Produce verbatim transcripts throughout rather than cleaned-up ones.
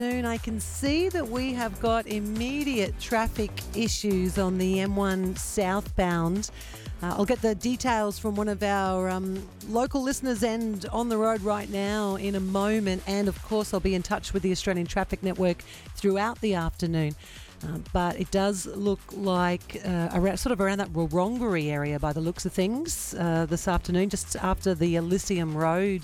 I can see that we have got immediate traffic issues on the M one southbound. Uh, I'll get the details from one of our um, local listeners and on the road right now in a moment. And, of course, I'll be in touch with the Australian Traffic Network throughout the afternoon. Uh, but it does look like uh, around, sort of around that Wurrunggeri area by the looks of things uh, this afternoon, just after the Elysium Road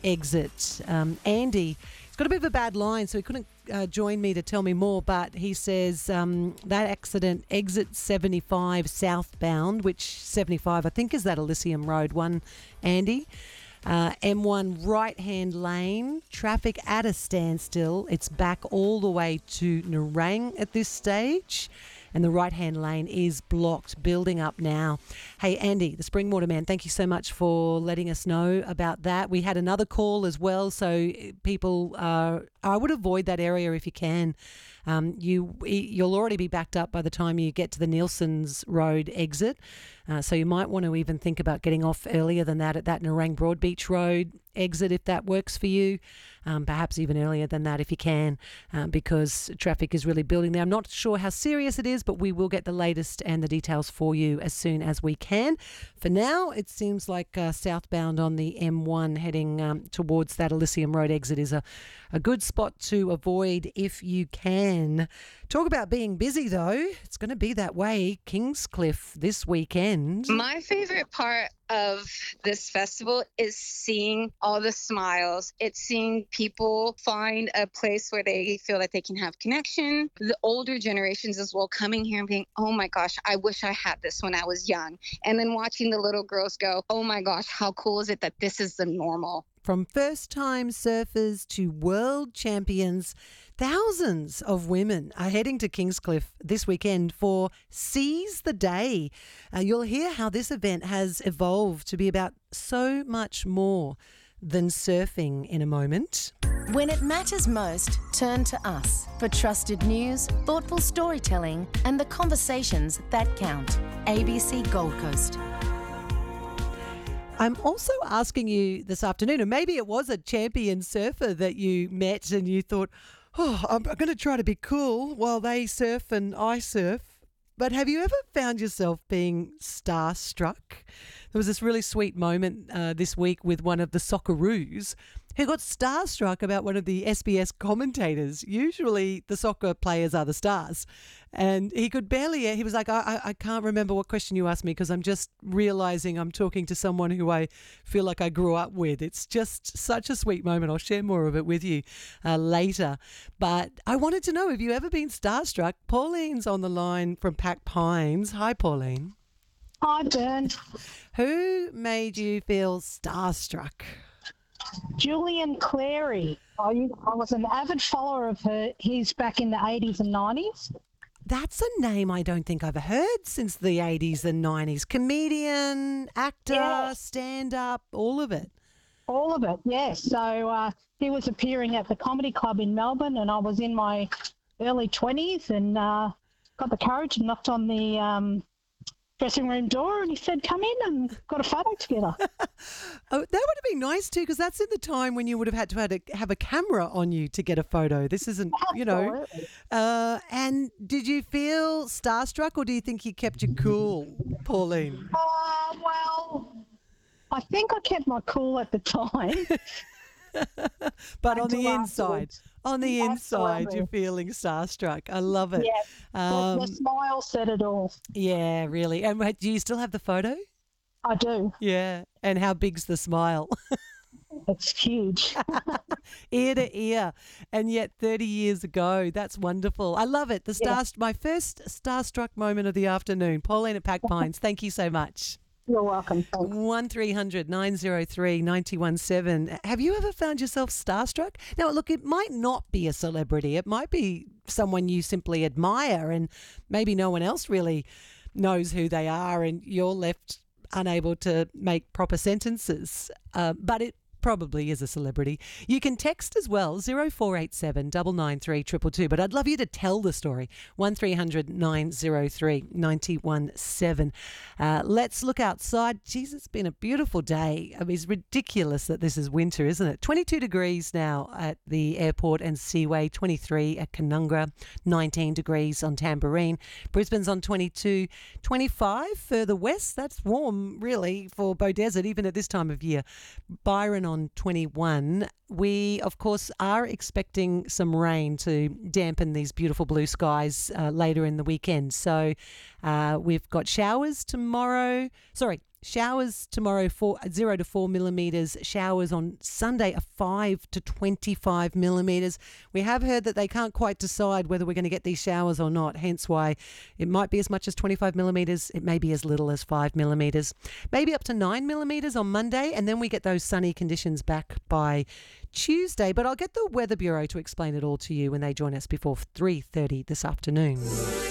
exit. Um, Andy, he's got a bit of a bad line, so he couldn't uh, join me to tell me more, but he says um, that accident, exit seventy-five southbound, which seventy-five I think is that Elysium Road one, Andy. Uh, M one right-hand lane, traffic at a standstill. It's back all the way to Nerang at this stage, and the right-hand lane is blocked, building up now. Hey, Andy, the Springwater man, thank you so much for letting us know about that. We had another call as well, so people, uh, I would avoid that area if you can. Um, you, you'll already be backed up by the time you get to the Nielsen's Road exit. Uh, so you might want to even think about getting off earlier than that at that Nerang Broadbeach Road exit if that works for you. Um, perhaps even earlier than that if you can, um, because traffic is really building there. I'm not sure how serious it is, but we will get the latest and the details for you as soon as we can. For now, it seems like uh, southbound on the M one heading um, towards that Elysium Road exit is a, a good spot to avoid if you can. Talk about being busy, though. It's going to be that way. Kingscliff this weekend. My favorite part of this festival is seeing all the smiles. It's seeing people find a place where they feel that they can have connection. The older generations as well coming here and being, oh my gosh, I wish I had this when I was young. And then watching the little girls go, oh my gosh, how cool is it that this is the normal? From first-time surfers to world champions, thousands of women are heading to Kingscliff this weekend for Seize the Day. Uh, you'll hear how this event has evolved to be about so much more than surfing in a moment. When it matters most, turn to us for trusted news, thoughtful storytelling, and the conversations that count. A B C Gold Coast. I'm also asking you this afternoon, and maybe it was a champion surfer that you met and you thought, oh, I'm going to try to be cool while they surf and I surf. But have you ever found yourself being starstruck? There was this really sweet moment uh, this week with one of the Socceroos who got starstruck about one of the S B S commentators. Usually the soccer players are the stars. And he could barely, he was like, I, I, I can't remember what question you asked me because I'm just realising I'm talking to someone who I feel like I grew up with. It's just such a sweet moment. I'll share more of it with you uh, later. But I wanted to know, have you ever been starstruck? Pauline's on the line from Pack Pines. Hi, Pauline. Hi, Ben. Who made you feel starstruck? Julian Clary. I, I was an avid follower of her. He's back in the eighties and nineties. That's a name I don't think I've heard since the eighties and nineties. Comedian, actor, Yeah. stand-up, all of it. All of it, yes. So uh, he was appearing at the Comedy Club in Melbourne, and I was in my early twenties and uh, got the courage and knocked on the um, dressing room door, and he said, come in, and got a photo together. Oh, that would have been nice too, because that's in the time when you would have had to have a, have a camera on you to get a photo. This isn't, you know. Absolutely. Uh, and did you feel starstruck, or do you think he kept you cool, Pauline? Uh, well, I think I kept my cool at the time. But on the Until inside, afterwards. on the inside, Absolutely. you're feeling starstruck. I love it. Yeah, the, Um, the smile said it all. yeah, really. And wait, do you still have the photo? I do. Yeah. And how big's the smile? It's huge. Ear to ear. And yet thirty years ago, that's wonderful. I love it. The star, my first starstruck moment of the afternoon. Pauline at Pack Pines, thank you so much. You're welcome. Thanks. one three hundred nine oh three nine one seven. Have you ever found yourself starstruck? Now, look, it might not be a celebrity. It might be someone you simply admire and maybe no one else really knows who they are and you're left unable to make proper sentences. Uh, but it probably is a celebrity. You can text as well, zero four eight seven nine nine three two two two, but I'd love you to tell the story, one three hundred nine oh three nine one seven. Uh, let's look outside. Jeez, it's been a beautiful day. I mean, it's ridiculous that this is winter, isn't it? twenty-two degrees now at the airport and Seaway, twenty-three at Canungra, nineteen degrees on Tamborine. Brisbane's on twenty-two, twenty-five further west. That's warm, really, for Beaudesert, even at this time of year. Byron on twenty-one. We, of course, are expecting some rain to dampen these beautiful blue skies uh, later in the weekend. So uh, we've got showers tomorrow. Sorry. Showers tomorrow, four, zero to four millimetres. Showers on Sunday are five to twenty-five millimetres. We have heard that they can't quite decide whether we're going to get these showers or not, hence why it might be as much as twenty-five millimetres. It may be as little as five millimetres. Maybe up to nine millimetres on Monday, and then we get those sunny conditions back by Tuesday. But I'll get the Weather Bureau to explain it all to you when they join us before three thirty this afternoon.